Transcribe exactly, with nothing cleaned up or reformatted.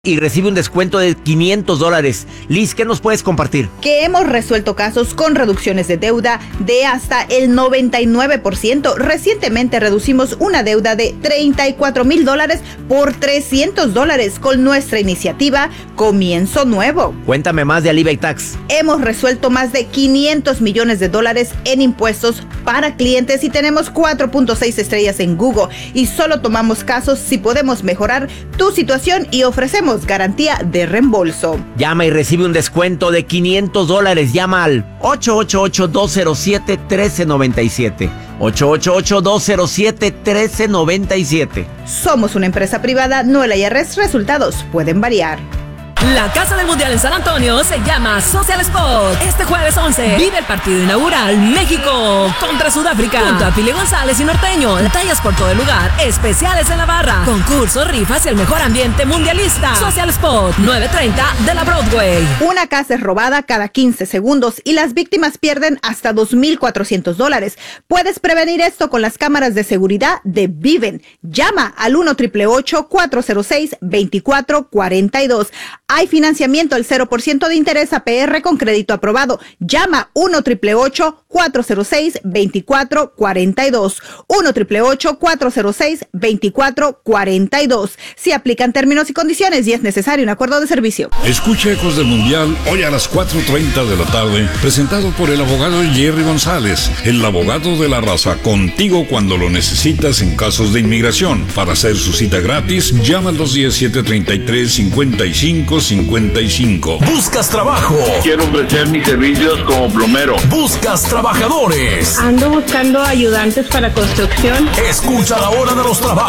y recibe un descuento de quinientos dólares. Liz, ¿qué nos puedes compartir? Que hemos resuelto casos con reducciones de deuda de hasta el noventa y nueve por ciento. Recientemente reducimos una deuda de treinta y cuatro mil dólares por trescientos dólares con nuestra iniciativa Comienzo Nuevo. Cuéntame más de Alivia Tax. Hemos resuelto más de quinientos millones de dólares en impuestos para clientes y tenemos cuatro punto seis estrellas en Google, y solo tomamos casos si podemos mejorar tu situación y ofrecemos garantía de reembolso. Llama y recibe un descuento de quinientos dólares. Llama al ocho ocho ocho, dos cero siete, uno tres nueve siete. ocho ocho ocho, dos cero siete, uno tres nueve siete. Somos una empresa privada, no el I R S. Resultados pueden variar. La Casa del Mundial en San Antonio se llama Social Spot. Este jueves once vive el partido inaugural México contra Sudáfrica. Junto a Pili González y Norteño. Detalles por todo el lugar. Especiales en la barra. Concursos, rifas y el mejor ambiente mundialista. Social Spot, nueve treinta de la Broadway. Una casa es robada cada quince segundos y las víctimas pierden hasta dos mil cuatrocientos dólares. Puedes prevenir esto con las cámaras de seguridad de Viven. Llama al uno ocho ocho ocho, cuatro cero seis, dos cuatro cuatro dos. Hay financiamiento al cero por ciento de interés A P R con crédito aprobado. Llama uno ocho ocho ocho, cuatro cero seis, dos cuatro cuatro dos. uno ocho ocho ocho, cuatro cero seis, dos cuatro cuatro dos. Si aplican términos y condiciones y es necesario un acuerdo de servicio. Escucha Ecos del Mundial hoy a las cuatro treinta de la tarde, presentado por el abogado Jerry González, el abogado de la raza, contigo cuando lo necesitas en casos de inmigración. Para hacer su cita gratis, llama al dos uno siete, treinta y tres, cincuenta y cinco cincuenta y cinco. ¿Buscas trabajo? Quiero ofrecer mis servicios como plomero. ¿Buscas trabajadores? Ando buscando ayudantes para construcción. Escucha la hora de los trabajos